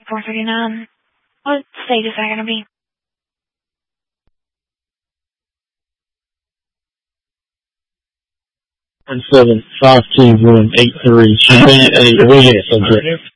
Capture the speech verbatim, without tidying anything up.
four thirty-nine. What state is that going to be? Seven five two one eight three. Eight. We get subject.